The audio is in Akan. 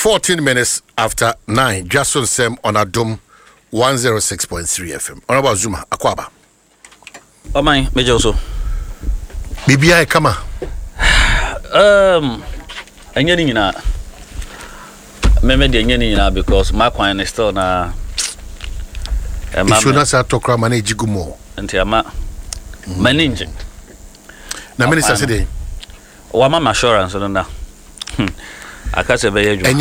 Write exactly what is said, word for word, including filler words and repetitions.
fourteen minutes after nine. Jason Sem on Adom one oh six point three F M. Honorable Zuma, Akwaba. Oh my, Major also. Bibi I come. Um, I'm getting na. Maybe the getting na because my coin is still na. You should not say talk manage gumo. Until ama managing. Na minister said, "Wa mama assurance no na." I can't say very